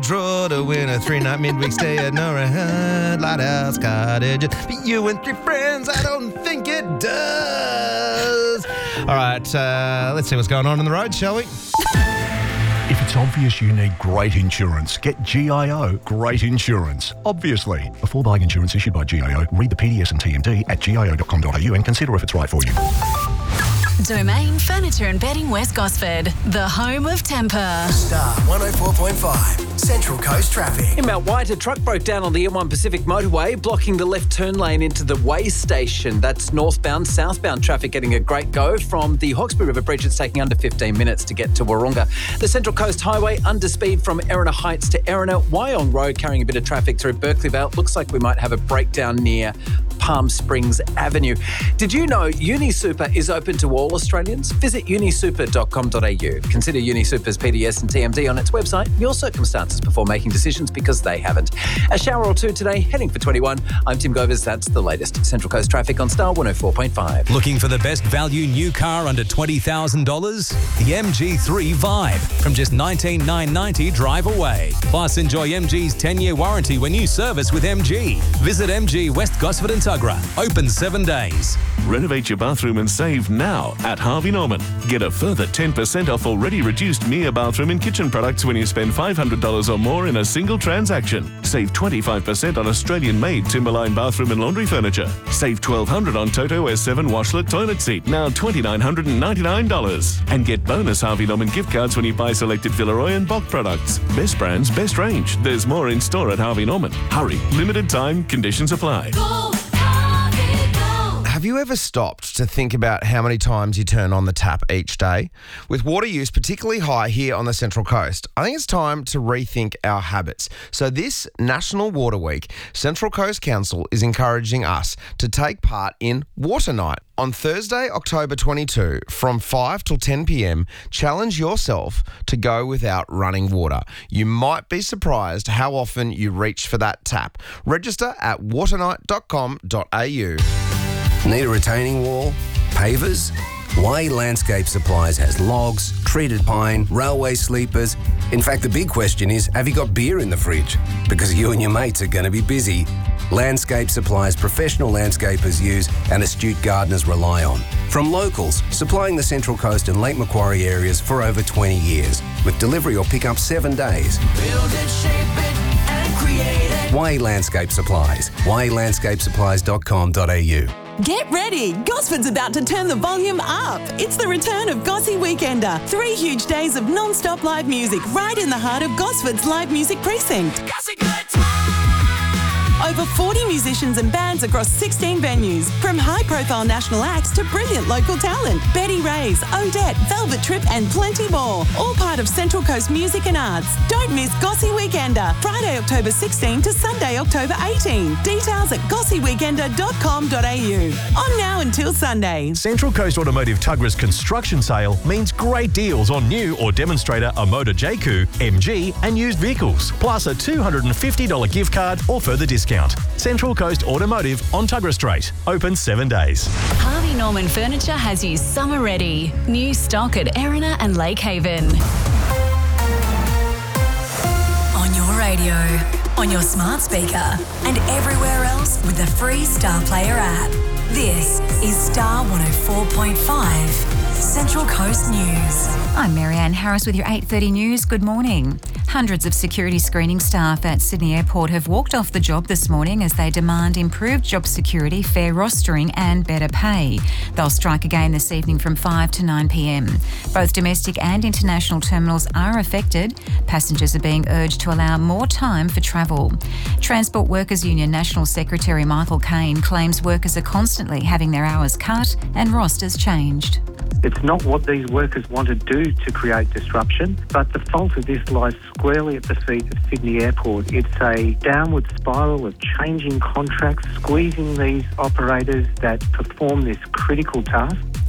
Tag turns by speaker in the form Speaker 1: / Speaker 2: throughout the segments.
Speaker 1: Draw to win a 3-night midweek stay at Norahun Lighthouse Cottage. But you and 3 friends, I don't think it does. All right, let's see what's going on the road, shall we?
Speaker 2: If it's obvious you need great insurance, get GIO Great Insurance. Obviously. Before buying insurance issued by GIO, read the PDS and TMD at gio.com.au and consider if it's right for you.
Speaker 3: Domain Furniture and Bedding West Gosford, the home of temper.
Speaker 4: Star 104.5, Central Coast Traffic.
Speaker 5: In Mount White, a truck broke down on the M1 Pacific motorway, blocking the left turn lane into the Way Station. That's northbound, southbound traffic getting a great go. From the Hawkesbury River Bridge, it's taking under 15 minutes to get to Wahroonga. The Central Coast Highway, under speed from Erina Heights to Erina. Wyong Road carrying a bit of traffic through Berkeley Vale. Looks like we might have a breakdown near Palm Springs Avenue. Did you know UniSuper is open to all Australians? Visit unisuper.com.au. Consider UniSuper's PDS and TMD on its website, your circumstances before making decisions, because they haven't. A shower or two today, heading for 21. I'm Tim Govers. That's the latest. Central Coast traffic on Star 104.5.
Speaker 6: Looking for the best value new car under $20,000? The MG3 Vibe from just $19,990 drive away. Plus, enjoy MG's 10-year warranty when you service with MG. Visit MG West Gosford and Tuggerah. Open 7 days.
Speaker 7: Renovate your bathroom and save now at Harvey Norman. Get a further 10% off already reduced Mia bathroom and kitchen products when you spend $500 or more in a single transaction. Save 25% on Australian-made Timberline bathroom and laundry furniture. Save $1,200 on Toto S7 washlet toilet seat, now $2,999. And get bonus Harvey Norman gift cards when you buy selected Villeroy and Bock products. Best brands, best range. There's more in store at Harvey Norman. Hurry, limited time, conditions apply.
Speaker 1: Have you ever stopped to think about how many times you turn on the tap each day? With water use particularly high here on the Central Coast, I think it's time to rethink our habits. So this National Water Week, Central Coast Council is encouraging us to take part in Water Night. On Thursday, October 22, from 5 till 10 p.m, challenge yourself to go without running water. You might be surprised how often you reach for that tap. Register at waternight.com.au.
Speaker 4: Need a retaining wall? Pavers? Way Landscape Supplies has logs, treated pine, railway sleepers. In fact, the big question is, have you got beer in the fridge? Because you and your mates are going to be busy. Landscape Supplies professional landscapers use and astute gardeners rely on. From locals, supplying the Central Coast and Lake Macquarie areas for over 20 years. With delivery or pick up 7 days.
Speaker 8: Build it, shape it, and create it.
Speaker 4: Way Landscape Supplies. waylandscapesupplies.com.au.
Speaker 9: Get ready! Gosford's about to turn the volume up. It's the return of Gossy Weekender. 3 huge days of non-stop live music right in the heart of Gosford's live music precinct.
Speaker 8: Gossy good time.
Speaker 9: Over 40 musicians and bands across 16 venues. From high-profile national acts to brilliant local talent. Betty Ray's, Odette, Velvet Trip and plenty more. All part of Central Coast Music and Arts. Don't miss Gossy Weekender. Friday, October 16 to Sunday, October 18. Details at gossyweekender.com.au. On now until Sunday.
Speaker 2: Central Coast Automotive Tuggerah's construction sale means great deals on new or demonstrator Omoda JQ, MG and used vehicles. Plus a $250 gift card or further discount. Central Coast Automotive on Tuggerah Street. Open 7 days.
Speaker 3: Harvey Norman Furniture has you summer ready. New stock at Erina and Lake Haven. On your radio, on your smart speaker, and everywhere else with the free Star Player app. This is Star 104.5. Central Coast News.
Speaker 10: I'm Marianne Harris with your 8:30 news. Good morning. Hundreds of security screening staff at Sydney Airport have walked off the job this morning as they demand improved job security, fair rostering and better pay. They'll strike again this evening from 5 to 9 p.m. Both domestic and international terminals are affected. Passengers are being urged to allow more time for travel. Transport Workers Union National Secretary Michael Caine claims workers are constantly having their hours cut and rosters changed.
Speaker 11: It's not what these workers want to do to create disruption, but the fault of this lies squarely at the feet of Sydney Airport. It's a downward spiral of changing contracts, squeezing these operators that perform this critical task.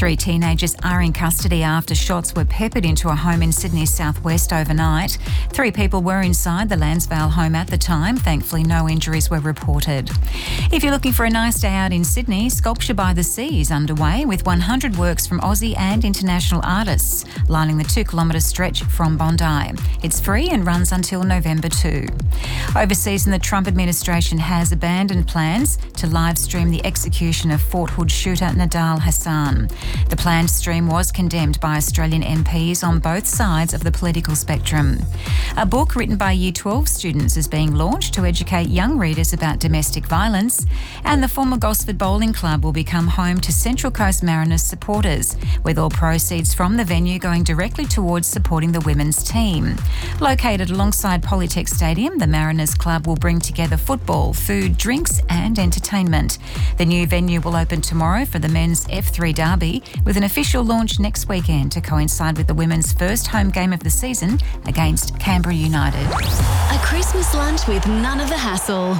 Speaker 10: 3 teenagers are in custody after shots were peppered into a home in Sydney's southwest overnight. 3 people were inside the Lansvale home at the time. Thankfully, no injuries were reported. If you're looking for a nice day out in Sydney, Sculpture by the Sea is underway with 100 works from Aussie and international artists lining the 2-kilometre stretch from Bondi. It's free and runs until November 2. Overseas, the Trump administration has abandoned plans to live stream the execution of Fort Hood shooter Nidal Hassan. The planned stream was condemned by Australian MPs on both sides of the political spectrum. A book written by Year 12 students is being launched to educate young readers about domestic violence, and the former Gosford Bowling Club will become home to Central Coast Mariners supporters, with all proceeds from the venue going directly towards supporting the women's team. Located alongside Polytech Stadium, the Mariners Club will bring together football, food, drinks and entertainment. The new venue will open tomorrow for the men's F3 derby, with an official launch next weekend to coincide with the women's first home game of the season against Canberra United.
Speaker 12: A Christmas lunch with none of the hassle.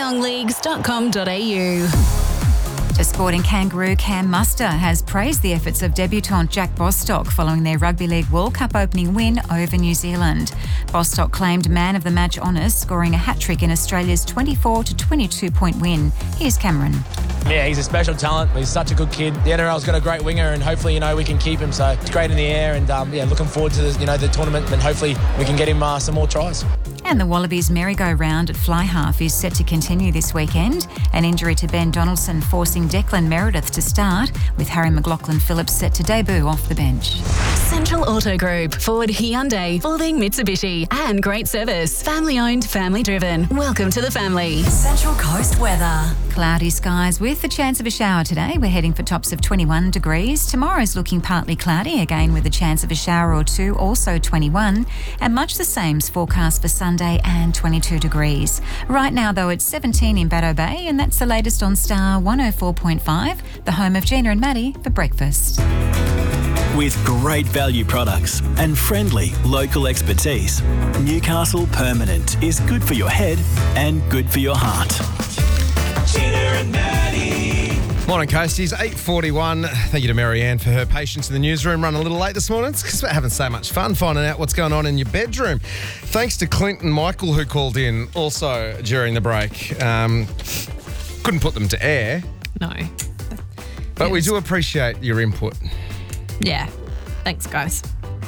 Speaker 12: wyongleagues.com.au.
Speaker 10: To sporting kangaroo Cam Muster has praised the efforts of debutant Jack Bostock following their Rugby League World Cup opening win over New Zealand. Bostock claimed man of the match honours, scoring a hat-trick in Australia's 24-22 point win. Here's Cameron.
Speaker 13: Yeah, he's a special talent. He's such a good kid. The NRL's got a great winger, and hopefully, we can keep him. So it's great in the air, and looking forward to the tournament, and hopefully we can get him some more tries.
Speaker 10: And the Wallabies merry-go-round at fly half is set to continue this weekend. An injury to Ben Donaldson forcing Declan Meredith to start, with Harry McLaughlin-Phillips set to debut off the bench.
Speaker 12: Central Auto Group, Ford, Hyundai, Fording, Mitsubishi, and great service. Family-owned, family-driven. Welcome to the family.
Speaker 3: Central Coast weather.
Speaker 10: Cloudy skies with the chance of a shower today. We're heading for tops of 21 degrees. Tomorrow's looking partly cloudy, again with a chance of a shower or two, also 21. And much the same's forecast for Sunday and 22 degrees. Right now, though, it's 17 in Bateau Bay, and that's the latest on Star 104.5, the home of Gina and Maddie for breakfast.
Speaker 14: With great value products and friendly local expertise, Newcastle Permanent is good for your head and good for your heart.
Speaker 8: Gina and Maddie.
Speaker 1: Morning, Coasties. 8:41. Thank you to Marianne for her patience in the newsroom. Run a little late this morning. It's because we're having so much fun finding out what's going on in your bedroom. Thanks to Clint and Michael, who called in also during the break. Couldn't put them to air.
Speaker 15: No.
Speaker 1: But we do appreciate your input.
Speaker 15: Yeah. Thanks, guys.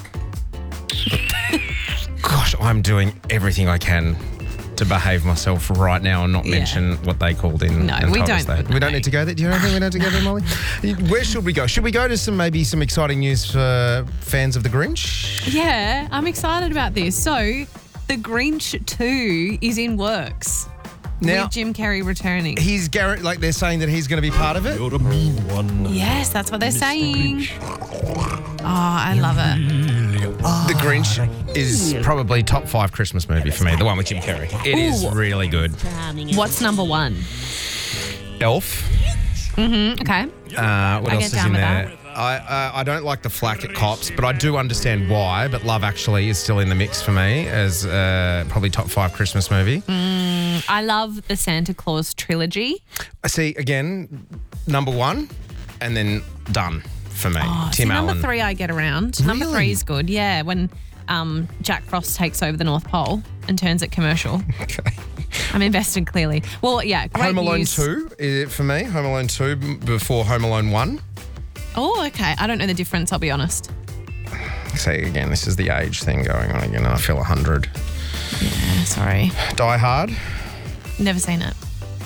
Speaker 1: Gosh, I'm doing everything I can to behave myself right now and not mention what they called in.
Speaker 15: No,
Speaker 1: and
Speaker 15: we
Speaker 1: told us
Speaker 15: don't.
Speaker 1: that. We don't need to go there. Do you know anything we don't need to go there, Molly? Where should we go? Should we go to some exciting news for fans of The Grinch?
Speaker 15: Yeah, I'm excited about this. So, The Grinch 2 is in works.
Speaker 1: Now,
Speaker 15: with Jim Carrey returning.
Speaker 1: They're saying that he's going to be part of it?
Speaker 14: You're a mean one.
Speaker 15: Yes, that's what they're saying. Oh, I love it.
Speaker 1: The Grinch is probably top 5 Christmas movie for me, the one with Jim Carrey. It is really good.
Speaker 15: What's number 1?
Speaker 1: Elf.
Speaker 15: Mm-hmm, okay.
Speaker 1: What else is in there? I don't like the flack at cops, but I do understand why. But Love Actually is still in the mix for me as probably top 5 Christmas movie.
Speaker 15: I love the Santa Claus trilogy.
Speaker 1: I see, again, number 1 and then done for me. Tim Allen.
Speaker 15: Number 3 I get around.
Speaker 1: Really?
Speaker 15: Number 3 is good, yeah, when Jack Frost takes over the North Pole and turns it commercial.
Speaker 1: Okay.
Speaker 15: I'm invested, clearly. Well, yeah, great
Speaker 1: Home Alone
Speaker 15: news.
Speaker 1: 2 is it for me. Home Alone 2 before Home Alone 1.
Speaker 15: Oh, okay. I don't know the difference, I'll be honest.
Speaker 1: See, again, this is the age thing going on again, and I feel 100.
Speaker 15: Yeah, sorry.
Speaker 1: Die Hard.
Speaker 15: Never seen it.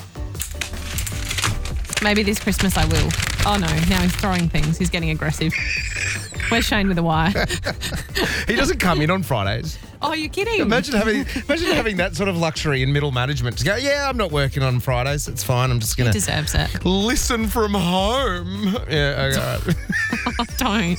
Speaker 15: Maybe this Christmas I will. Oh, no. Now he's throwing things. He's getting aggressive. Where's Shane with a wire?
Speaker 1: He doesn't come in on Fridays.
Speaker 15: Oh, you're kidding.
Speaker 1: Imagine having that sort of luxury in middle management to go, yeah, I'm not working on Fridays. It's fine. I'm just going to...
Speaker 15: He deserves it.
Speaker 1: Listen from home. Yeah, okay.
Speaker 15: Don't.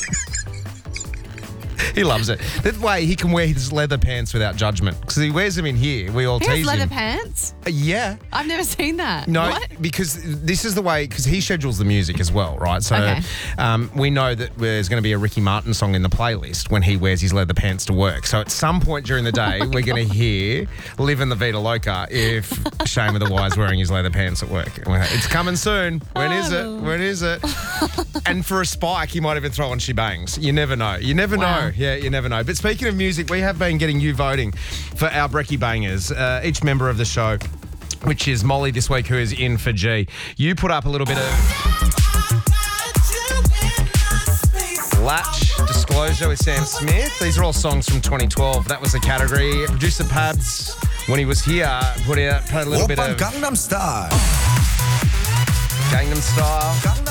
Speaker 1: He loves it. That way he can wear his leather pants without judgment because he wears them in here. We all
Speaker 15: He
Speaker 1: tease
Speaker 15: has leather
Speaker 1: him.
Speaker 15: pants?
Speaker 1: Yeah.
Speaker 15: I've never seen that.
Speaker 1: No,
Speaker 15: What?
Speaker 1: because this is the way, because he schedules the music as well, right? So
Speaker 15: Okay.
Speaker 1: we know that there's going to be a Ricky Martin song in the playlist when he wears his leather pants to work. So at some point during the day, we're going to hear Livin' the Vida Loca if Shane with the Wire's wearing his leather pants at work. It's coming soon. When is it? When is it? And for a spike, he might even throw on She Bangs. You never know. You never know. Yeah, you never know. But speaking of music, we have been getting you voting for our Brekkie Bangers. Each member of the show, which is Molly this week, who is in for G. You put up a little bit of Latch, Disclosure with Sam Smith. These are all songs from 2012. That was the category. Producer Pabs, when he was here, put a little bit of
Speaker 16: Gangnam Style.
Speaker 1: Gangnam Style.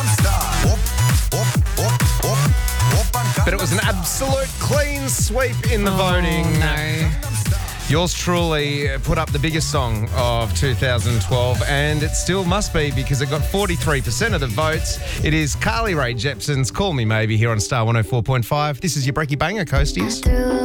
Speaker 1: But it was an absolute clean sweep in the voting.
Speaker 15: No.
Speaker 1: Yours truly put up the biggest song of 2012, and it still must be because it got 43% of the votes. It is Carly Rae Jepsen's Call Me Maybe here on Star 104.5. This is your Brekkie Banger, Coasties.